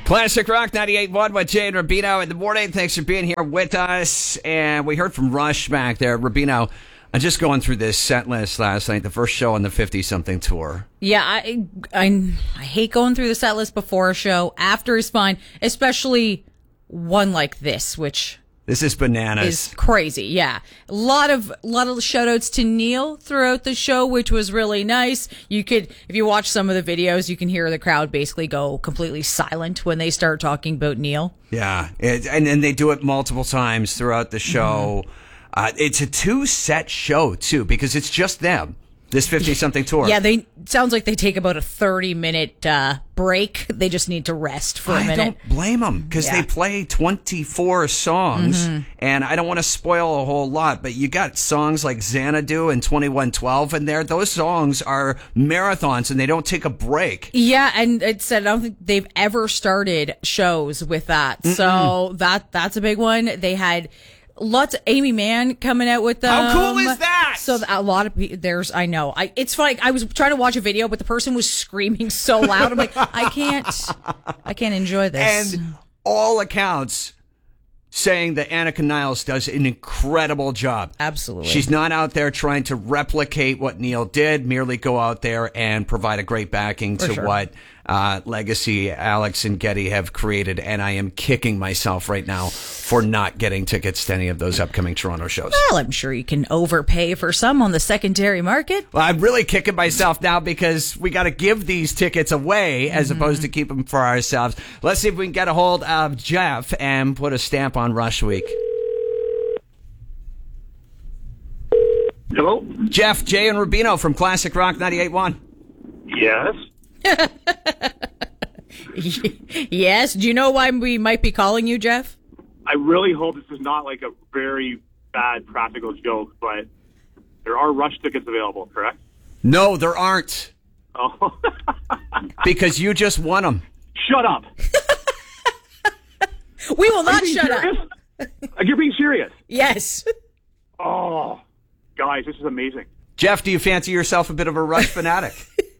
Classic Rock 98.1 with Jay and Rubino in the morning. Thanks for being here with us. And we heard from Rush back there. Rubino, I'm just going through this set list last night, the first show on the 50-something tour. Yeah, I hate going through the set list before a show. After is fine, especially one like this, which... This is bananas. Is crazy, yeah. A lot of shout outs to Neil throughout the show, which was really nice. You could, if you watch some of the videos, you can hear the crowd basically go completely silent when they start talking about Neil. Yeah, and they do it multiple times throughout the show. Mm-hmm. It's a 2-set show, too, because it's just them. This 50-something tour. Yeah, sounds like they take about a 30-minute break. They just need to rest for a minute. I don't blame them because they play 24 songs, and I don't want to spoil a whole lot, but you got songs like Xanadu and 2112 in there. Those songs are marathons, and they don't take a break. Yeah, and it said I don't think they've ever started shows with that. Mm-mm. So that's a big one. They had... lots of Amy Mann coming out with them. How cool is that? So a lot of people, it's funny. I was trying to watch a video, but the person was screaming so loud. I'm like, I can't enjoy this. And all accounts saying that Annika Niles does an incredible job. Absolutely. She's not out there trying to replicate what Neil did, merely go out there and provide a great backing to what Legacy, Alex, and Getty have created. And I am kicking myself right now for not getting tickets to any of those upcoming Toronto shows. Well, I'm sure you can overpay for some on the secondary market. Well, I'm really kicking myself now because we got to give these tickets away as opposed to keep them for ourselves. Let's see if we can get a hold of Jeff and put a stamp on Rush Week. Hello? Jeff, Jay, and Rubino from Classic Rock 98.1. Yes? Yes. Do you know why we might be calling you, Jeff? I really hope this is not like a very bad practical joke, but there are Rush tickets available, correct? No, there aren't. Oh. Because you just won them. Shut up. We will not shut serious? up. You're being serious? Yes. Oh, guys, this is amazing. Jeff, do you fancy yourself a bit of a Rush fanatic?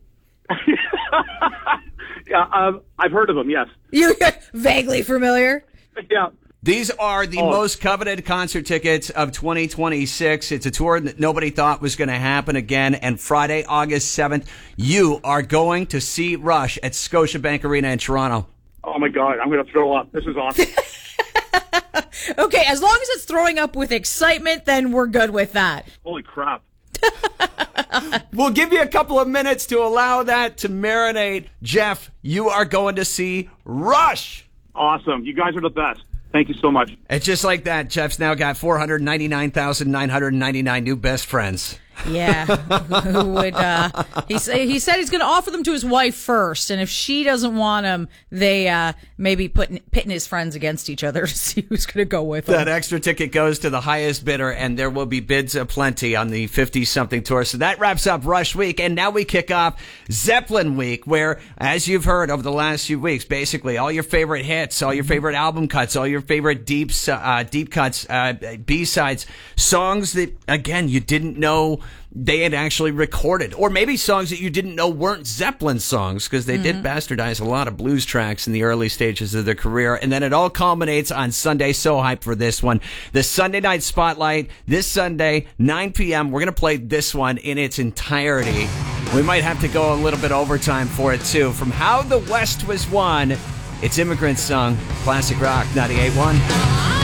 Yeah, I've heard of them, yes. You vaguely familiar? Yeah. These are the most coveted concert tickets of 2026. It's a tour that nobody thought was going to happen again. And Friday, August 7th, you are going to see Rush at Scotiabank Arena in Toronto. Oh, my God. I'm going to throw up. This is awesome. Okay, as long as it's throwing up with excitement, then we're good with that. Holy crap. We'll give you a couple of minutes to allow that to marinate. Jeff, you are going to see Rush. Awesome. You guys are the best. Thank you so much. It's just like that. Jeff's now got 499,999 new best friends. Yeah. Who would, he said he's going to offer them to his wife first. And if she doesn't want them, they maybe pitting his friends against each other to see who's going to go with them. That extra ticket goes to the highest bidder, and there will be bids aplenty on the 50-something tour. So that wraps up Rush Week. And now we kick off Zeppelin Week, where, as you've heard over the last few weeks, basically all your favorite hits, all your favorite album cuts, all your favorite deep cuts, B-sides, songs that, again, you didn't know they had actually recorded, or maybe songs that you didn't know weren't Zeppelin songs, because they did bastardize a lot of blues tracks in the early stages of their career. And then it all culminates on Sunday. So hyped for this one. The Sunday Night Spotlight, this Sunday, 9 p.m. We're going to play this one in its entirety. We might have to go a little bit overtime for it, too. From How the West Was Won, it's Immigrant Song, Classic Rock 98.1.